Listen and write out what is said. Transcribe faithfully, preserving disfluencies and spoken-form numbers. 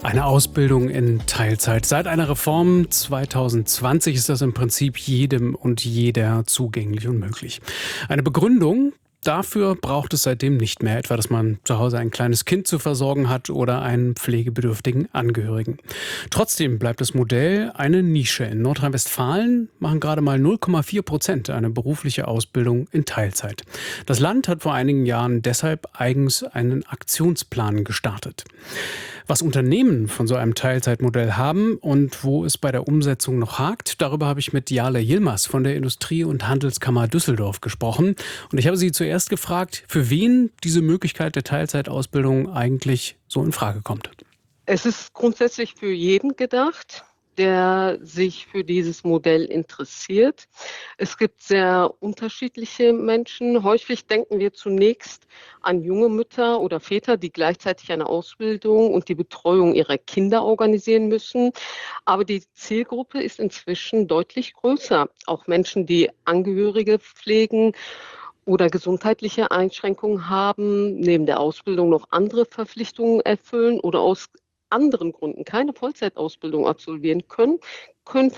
Eine Ausbildung in Teilzeit. Seit einer Reform zwanzig zwanzig ist das im Prinzip jedem und jeder zugänglich und möglich. Eine Begründung dafür braucht es seitdem nicht mehr, etwa dass man zu Hause ein kleines Kind zu versorgen hat oder einen pflegebedürftigen Angehörigen. Trotzdem bleibt das Modell eine Nische. In Nordrhein-Westfalen machen gerade mal null Komma vier Prozent eine berufliche Ausbildung in Teilzeit. Das Land hat vor einigen Jahren deshalb eigens einen Aktionsplan gestartet. Was Unternehmen von so einem Teilzeitmodell haben und wo es bei der Umsetzung noch hakt, darüber habe ich mit Jale Yilmaz von der Industrie- und Handelskammer Düsseldorf gesprochen. Und ich habe sie zuerst gefragt, für wen diese Möglichkeit der Teilzeitausbildung eigentlich so in Frage kommt. Es ist grundsätzlich für jeden gedacht, der sich für dieses Modell interessiert. Es gibt sehr unterschiedliche Menschen. Häufig denken wir zunächst an junge Mütter oder Väter, die gleichzeitig eine Ausbildung und die Betreuung ihrer Kinder organisieren müssen. Aber die Zielgruppe ist inzwischen deutlich größer. Auch Menschen, die Angehörige pflegen oder gesundheitliche Einschränkungen haben, neben der Ausbildung noch andere Verpflichtungen erfüllen oder aus anderen Gründen keine Vollzeitausbildung absolvieren können, können